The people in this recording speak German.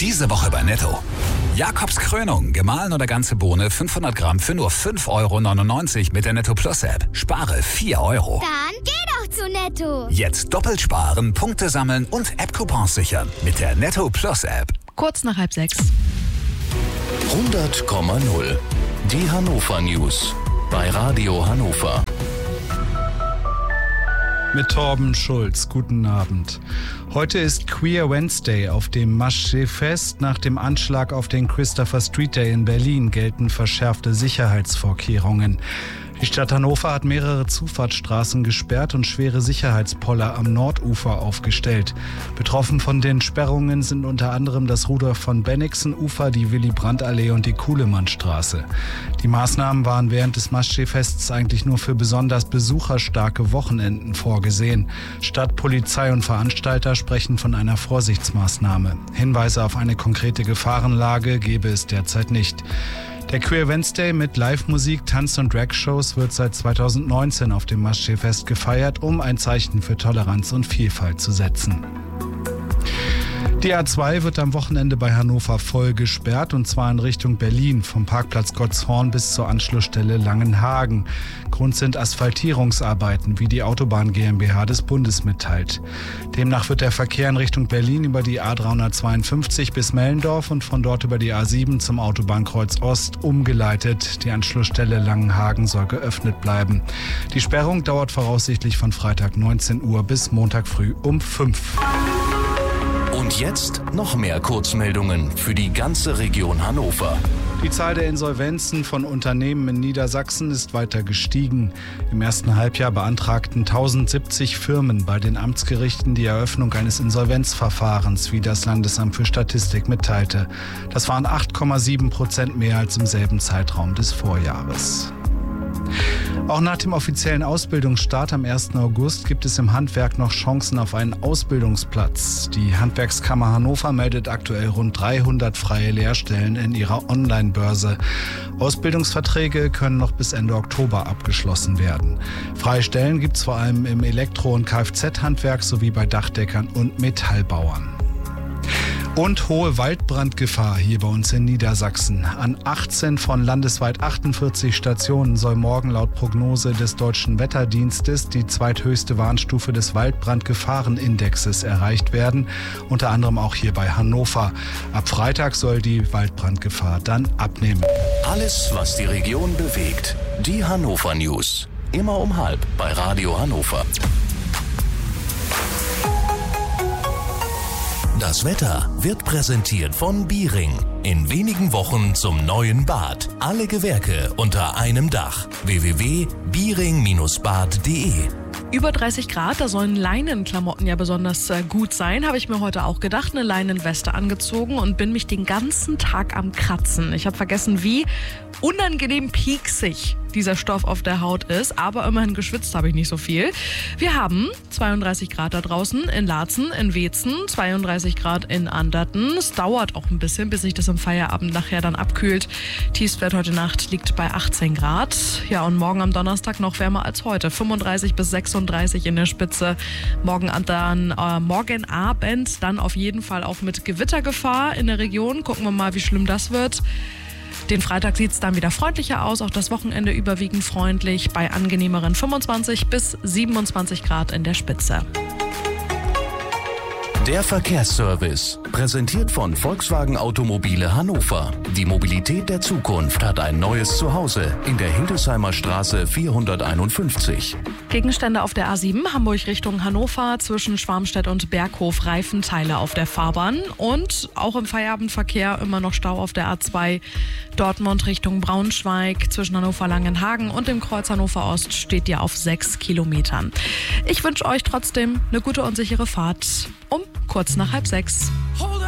Diese Woche bei Netto. Jakobs Krönung, gemahlen oder ganze Bohne, 500 Gramm für nur 5,99 € mit der Netto Plus App. Spare 4 €. Dann geh doch zu Netto. Jetzt doppelt sparen, Punkte sammeln und App-Coupons sichern mit der Netto Plus App. Kurz nach 5:30. 100,0. Die Hannover News bei Radio Hannover. Mit Torben Schulz. Guten Abend. Heute ist Queer Wednesday. Auf dem Maschsee-Fest nach dem Anschlag auf den Christopher Street Day in Berlin gelten verschärfte Sicherheitsvorkehrungen. Die Stadt Hannover hat mehrere Zufahrtsstraßen gesperrt und schwere Sicherheitspoller am Nordufer aufgestellt. Betroffen von den Sperrungen sind unter anderem das Rudolf-von-Bennigsen-Ufer, die Willy-Brandt-Allee und die Kuhlemannstraße. Die Maßnahmen waren während des Maschsee-Fests eigentlich nur für besonders besucherstarke Wochenenden vorgesehen. Stadt, Polizei und Veranstalter sprechen von einer Vorsichtsmaßnahme. Hinweise auf eine konkrete Gefahrenlage gebe es derzeit nicht. Der Queer Wednesday mit Live-Musik, Tanz- und Drag-Shows wird seit 2019 auf dem Maschsee-Fest gefeiert, um ein Zeichen für Toleranz und Vielfalt zu setzen. Die A2 wird am Wochenende bei Hannover voll gesperrt, und zwar in Richtung Berlin, vom Parkplatz Gottshorn bis zur Anschlussstelle Langenhagen. Grund sind Asphaltierungsarbeiten, wie die Autobahn GmbH des Bundes mitteilt. Demnach wird der Verkehr in Richtung Berlin über die A352 bis Mellendorf und von dort über die A7 zum Autobahnkreuz Ost umgeleitet. Die Anschlussstelle Langenhagen soll geöffnet bleiben. Die Sperrung dauert voraussichtlich von Freitag 19 Uhr bis Montag früh um 5. Und jetzt noch mehr Kurzmeldungen für die ganze Region Hannover. Die Zahl der Insolvenzen von Unternehmen in Niedersachsen ist weiter gestiegen. Im ersten Halbjahr beantragten 1070 Firmen bei den Amtsgerichten die Eröffnung eines Insolvenzverfahrens, wie das Landesamt für Statistik mitteilte. Das waren 8,7% mehr als im selben Zeitraum des Vorjahres. Auch nach dem offiziellen Ausbildungsstart am 1. August gibt es im Handwerk noch Chancen auf einen Ausbildungsplatz. Die Handwerkskammer Hannover meldet aktuell rund 300 freie Lehrstellen in ihrer Online-Börse. Ausbildungsverträge können noch bis Ende Oktober abgeschlossen werden. Freie Stellen gibt es vor allem im Elektro- und Kfz-Handwerk sowie bei Dachdeckern und Metallbauern. Und hohe Waldbrandgefahr hier bei uns in Niedersachsen. An 18 von landesweit 48 Stationen soll morgen laut Prognose des Deutschen Wetterdienstes die zweithöchste Warnstufe des Waldbrandgefahrenindexes erreicht werden, unter anderem auch hier bei Hannover. Ab Freitag soll die Waldbrandgefahr dann abnehmen. Alles, was die Region bewegt. Die Hannover News. Immer um 12:30 bei Radio Hannover. Das Wetter wird präsentiert von Biering. In wenigen Wochen zum neuen Bad. Alle Gewerke unter einem Dach. www.biering-bad.de. Über 30 Grad, da sollen Leinenklamotten ja besonders gut sein, habe ich mir heute auch gedacht. Eine Leinenweste angezogen und bin mich den ganzen Tag am Kratzen. Ich habe vergessen, wie unangenehm pieksig dieser Stoff auf der Haut ist, aber immerhin geschwitzt habe ich nicht so viel. Wir haben 32 Grad da draußen in Laatzen, in Weetzen, 32 Grad in Anderten. Es dauert auch ein bisschen, bis sich das im Feierabend nachher dann abkühlt. Tiefstwert heute Nacht liegt bei 18 Grad. Ja, und morgen am Donnerstag noch wärmer als heute. 35 bis 36 in der Spitze. Morgen Abend dann auf jeden Fall auch mit Gewittergefahr in der Region. Gucken wir mal, wie schlimm das wird. Den Freitag sieht es dann wieder freundlicher aus, auch das Wochenende überwiegend freundlich bei angenehmeren 25 bis 27 Grad in der Spitze. Der Verkehrsservice, präsentiert von Volkswagen Automobile Hannover. Die Mobilität der Zukunft hat ein neues Zuhause in der Hildesheimer Straße 451. Gegenstände auf der A7 Hamburg Richtung Hannover zwischen Schwarmstedt und Berghof, Reifenteile auf der Fahrbahn und auch im Feierabendverkehr immer noch Stau auf der A2 Dortmund Richtung Braunschweig zwischen Hannover-Langenhagen und dem Kreuz Hannover Ost steht ja auf 6 Kilometern. Ich wünsche euch trotzdem eine gute und sichere Fahrt um kurz nach 5:30.